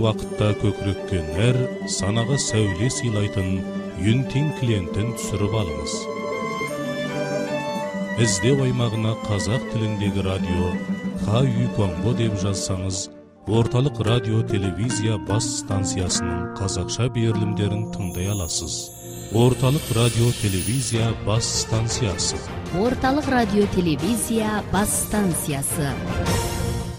Вақытта көкірекке нәр, санаға сәуле сыйлайтын Юнтин клиентін түсіріп алыңыз. Іздеу аймағына қазақ тіліндегі радио Ха-Ю-Конго деп жазсаңыз, орталық радио телевизия бас станциясының қазақша берілімдерін тыңдай аласыз. Орталық радио телевизия бас станциясы. Орталық радио телевизия бас станциясы.